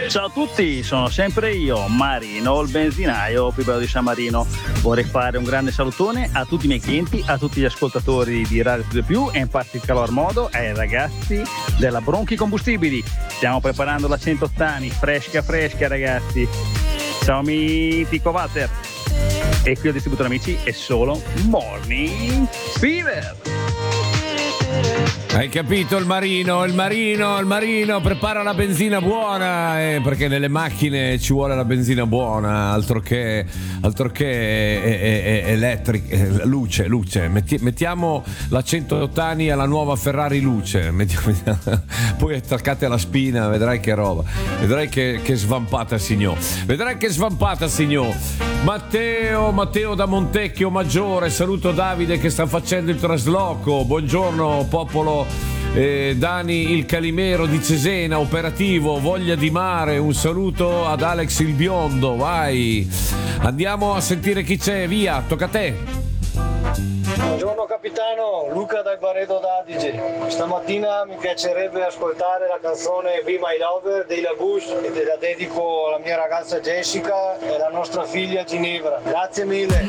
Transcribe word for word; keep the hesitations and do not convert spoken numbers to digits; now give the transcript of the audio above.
Ciao a tutti, sono sempre io, Marino, il benzinaio più bello di San Marino. Vorrei fare un grande salutone a tutti i miei clienti, a tutti gli ascoltatori di Radio due Più e in particolar modo ai ragazzi della Bronchi Combustibili. Stiamo preparando la centottani, fresca fresca ragazzi. Ciao mitico Walter. E qui il distributore amici è solo Morning Fever. Hai capito il Marino, il Marino, il Marino prepara la benzina buona, eh, perché nelle macchine ci vuole la benzina buona, altro che, altro che eh, eh, elettrica, luce, luce. Metti, mettiamo la centottani alla nuova Ferrari luce, mettiamo, poi attaccate alla spina, vedrai che roba, vedrai che, che svampata signor, vedrai che svampata signor. Matteo, Matteo da Montecchio Maggiore, saluto Davide che sta facendo il trasloco, buongiorno popolo. Eh, Dani il Calimero di Cesena, operativo, voglia di mare, un saluto ad Alex il Biondo, vai, andiamo a sentire chi c'è, via, tocca a te. Buongiorno capitano, Luca dal Barreto d'Adige. Stamattina mi piacerebbe ascoltare la canzone Be My Lover dei La Bouche e te la dedico alla mia ragazza Jessica e alla nostra figlia Ginevra. Grazie mille.